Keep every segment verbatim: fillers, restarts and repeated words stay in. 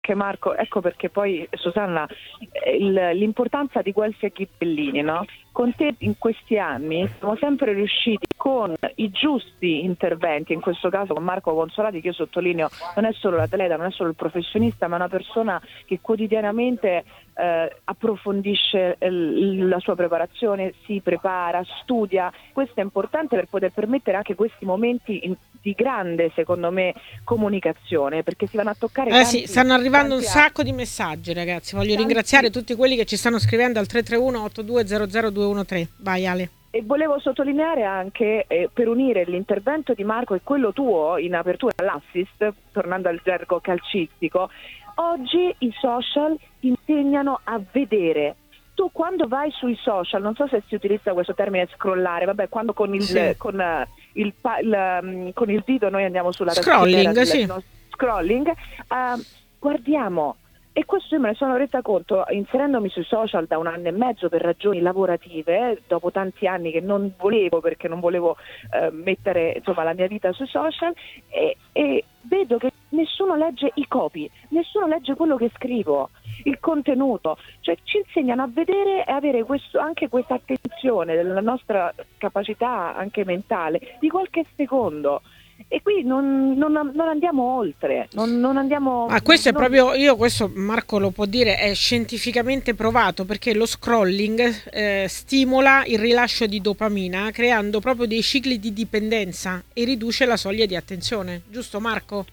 Che Marco, ecco perché poi Susanna, il, l'importanza di Guelfi e Ghibellini, no? Con te in questi anni siamo sempre riusciti con i giusti interventi, in questo caso con Marco Consolati, che io sottolineo non è solo l'atleta, non è solo il professionista, ma è una persona che quotidianamente eh, approfondisce il, la sua preparazione, si prepara, studia. Questo è importante per poter permettere anche questi momenti in, di grande, secondo me, comunicazione, perché si vanno a toccare eh tanti, sì, stanno arrivando un tanti sacco di messaggi, ragazzi. Voglio tanti, ringraziare tutti quelli che ci stanno scrivendo al tre tre uno otto due zero zero due uno tre. Vai Ale. E volevo sottolineare anche, eh, per unire l'intervento di Marco e quello tuo in apertura all'assist, tornando al gergo calcistico, oggi i social insegnano a vedere. Tu quando vai sui social, non so se si utilizza questo termine scrollare, vabbè, quando con il, Sì. con, uh, il, il, con il dito noi andiamo sulla scrolling, tastiera, sì. no, scrolling, uh, guardiamo. E questo io me ne sono resa conto inserendomi sui social da un anno e mezzo per ragioni lavorative, dopo tanti anni che non volevo, perché non volevo eh, mettere insomma la mia vita sui social, e, e vedo che nessuno legge i copy, nessuno legge quello che scrivo, il contenuto, cioè ci insegnano a vedere e avere questo, anche questa attenzione della nostra capacità anche mentale di qualche secondo. E qui non, non, non andiamo oltre, non, non andiamo. Ma questo è non... proprio, io questo Marco lo può dire, è scientificamente provato, perché lo scrolling eh, stimola il rilascio di dopamina, creando proprio dei cicli di dipendenza e riduce la soglia di attenzione, giusto Marco?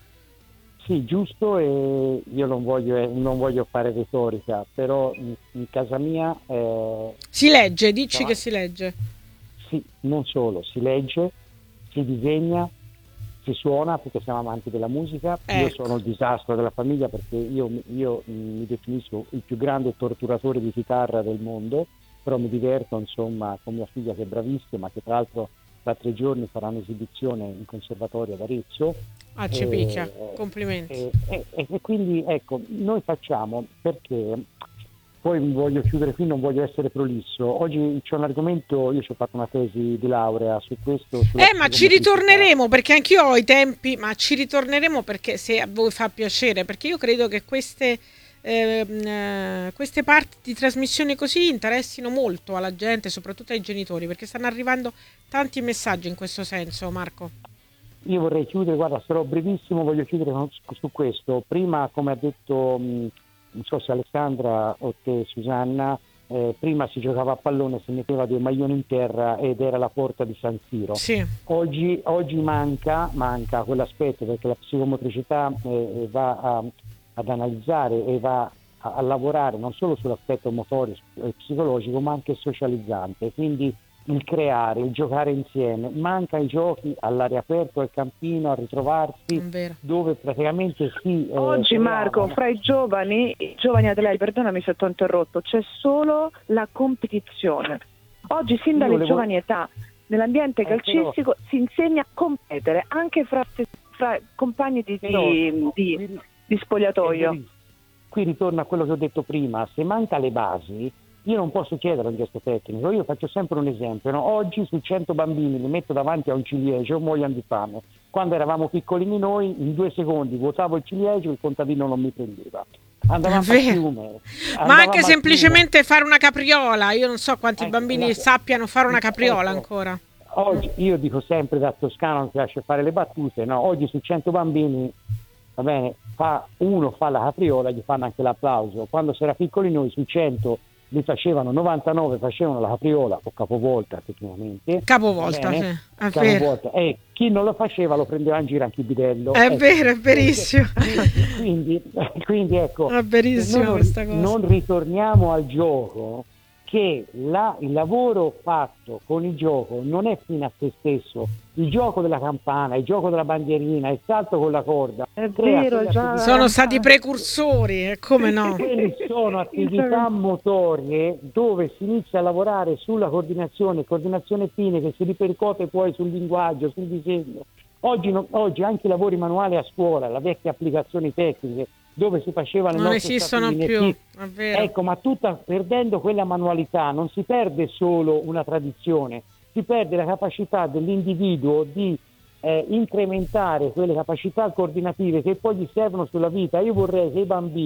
Sì, giusto, e io non voglio, non voglio fare retorica, però in, in casa mia eh, si legge, dici no, che si legge. Sì, non solo, si legge, si disegna, si suona, perché siamo amanti della musica. Ecco. Io sono il disastro della famiglia, perché io, io mi definisco il più grande torturatore di chitarra del mondo, però mi diverto insomma con mia figlia che è bravissima, che tra l'altro tra tre giorni farà un'esibizione in conservatorio ad Arezzo. Ah, ci picchia, complimenti. E, e, e, e quindi ecco, noi facciamo, perché poi voglio chiudere qui, non voglio essere prolisso. Oggi c'è un argomento, io ci ho fatto una tesi di laurea su questo. Eh, ma ci ritorneremo, perché anch'io ho i tempi, ma ci ritorneremo perché se a voi fa piacere, perché io credo che queste, eh, queste parti di trasmissione così interessino molto alla gente, soprattutto ai genitori, perché stanno arrivando tanti messaggi in questo senso, Marco. Io vorrei chiudere, guarda, sarò brevissimo, voglio chiudere su questo. Prima, come ha detto... Mh, non so se Alessandra o te Susanna, eh, prima si giocava a pallone, si metteva dei maglioni in terra ed era la porta di San Siro. Sì. Oggi, oggi manca, manca quell'aspetto, perché la psicomotricità eh, va a, ad analizzare e va a, a lavorare non solo sull'aspetto motorico e psicologico, ma anche socializzante, quindi il creare, il giocare insieme. Manca i giochi all'aria aperta, al campino, a ritrovarsi, dove praticamente si... Eh, Oggi Marco, creavano. fra i giovani, i giovani atleti, perdonami se ti ho interrotto, c'è solo la competizione. Oggi sin dalle volevo... giovani età, nell'ambiente calcistico, però... si insegna a competere, anche fra, fra compagni di, però, di, di, di spogliatoio. Qui ritorno a quello che ho detto prima, se manca le basi... Io non posso chiedere un gesto tecnico, io faccio sempre un esempio, no? Oggi su cento bambini li metto davanti a un ciliegio, muoiono di fame. Quando eravamo piccolini noi, in due secondi vuotavo il ciliegio e il contadino non mi prendeva. Andavamo a fiume. Ma anche semplicemente fare una capriola, io non so quanti ecco, bambini la... sappiano fare una capriola ecco, ancora. Oggi, io dico sempre da toscano, non piace fare le battute, no? Oggi su cento bambini, va bene, fa, uno fa la capriola, gli fanno anche l'applauso. Quando si era piccoli noi su cento... li facevano novantanove, facevano la capriola o capovolta tecnicamente. Capovolta, sì, è capovolta. E chi non lo faceva lo prendeva in giro anche il bidello. È ecco. vero, è verissimo. Quindi, quindi ecco, è verissimo non, questa cosa. Non ritorniamo al gioco, che la, il lavoro fatto con il gioco non è fine a se stesso. Il gioco della campana, il gioco della bandierina, il salto con la corda. È vero, già. Sono stati precursori, e come no? Quelle sono attività motorie dove si inizia a lavorare sulla coordinazione, coordinazione fine che si ripercuote poi sul linguaggio, sul disegno. Oggi, no, oggi anche i lavori manuali a scuola, le vecchie applicazioni tecniche, dove si facevano non esistono più, è vero. Ecco, ma tutta perdendo quella manualità non si perde solo una tradizione, si perde la capacità dell'individuo di eh, incrementare quelle capacità coordinative che poi gli servono sulla vita. Io vorrei che i bambini